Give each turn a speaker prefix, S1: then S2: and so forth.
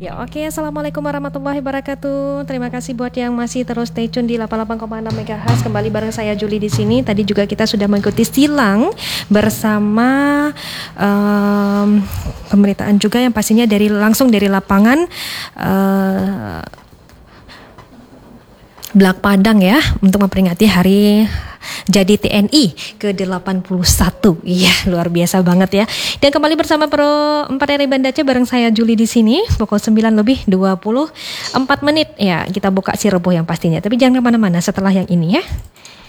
S1: Ya oke, Assalamualaikum warahmatullahi wabarakatuh. Terima kasih buat yang masih terus stay tune di 88,6 MHz. Kembali bareng saya Juli di sini. Tadi juga kita sudah mengikuti silang bersama pemberitaan juga yang pastinya langsung dari lapangan Blak Padang ya, untuk memperingati hari jadi TNI ke-81. Iya, luar biasa banget ya. Dan kembali bersama Pro 4 RI Banda Aceh bareng saya Juli di sini. Pukul 9:24 ya, kita buka si reboh yang pastinya. Tapi jangan kemana-mana setelah yang ini ya.